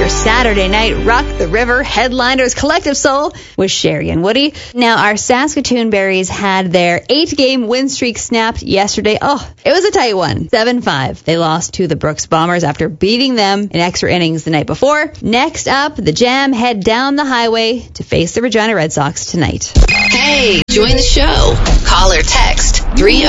your Saturday night Rock the River Headliners Collective Soul with Sherry and Woody. Now, our Saskatoon Berries had their 8-game win streak snapped yesterday. Oh, it was a tight one, 7-5. They lost to the Brooks Bombers after beating them in extra innings the night before. Next up, the Jam head down the highway to face the Regina Red Sox tonight. Hey, join the show. Call or text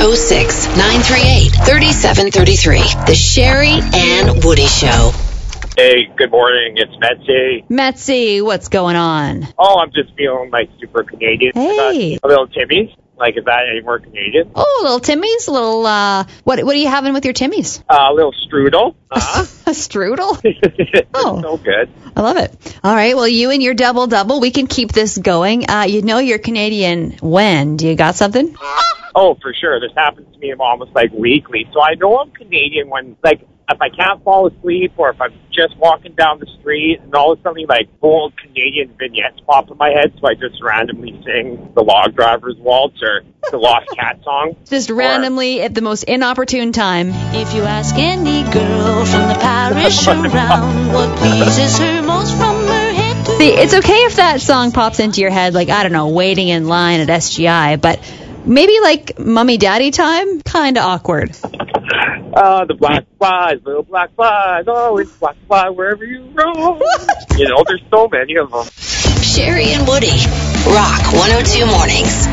306-938-3733. The Sherry and Woody Show. Hey, good morning. It's Metsy. Metsy, what's going on? Oh, I'm just feeling like super Canadian. Hey. A little Timmy's. Like, is that any more Canadian? Oh, little Timmy's, little, what are you having with your Timmy's? A little strudel. A strudel? Oh. So good. I love it. All right, well, you and your double-double, we can keep this going. You know you're Canadian when? Do you got something? Oh, for sure. This happens to me almost like weekly. So I know I'm Canadian when, like, if I can't fall asleep or if I'm just walking down the street and all of a sudden, like, old Canadian vignettes pop in my head, so I just randomly sing the Log Driver's Waltz or the Lost Cat song. Just randomly at the most inopportune time. If you ask any girl from the parish around what pleases her most from her head to... See, it's okay if that song pops into your head, like, I don't know, waiting in line at SGI, but maybe like Mummy Daddy time, kind of awkward. The black flies, little black flies, oh, it's black fly wherever you roam. You know, there's so many of them. Sherry and Woody. Rock 102 Mornings.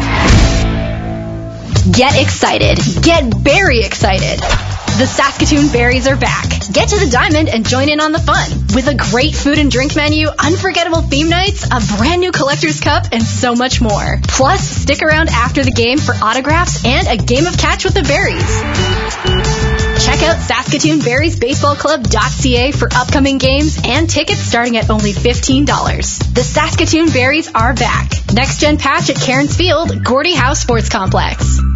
Get excited. Get very excited. The Saskatoon Berries are back. Get to the Diamond and join in on the fun. With a great food and drink menu, unforgettable theme nights, a brand new collector's cup, and so much more. Plus, stick around after the game for autographs and a game of catch with the Berries. Check out SaskatoonBerriesBaseballClub.ca for upcoming games and tickets starting at only $15. The Saskatoon Berries are back. Next Gen Patch at Cairns Field, Gordie Howe Sports Complex.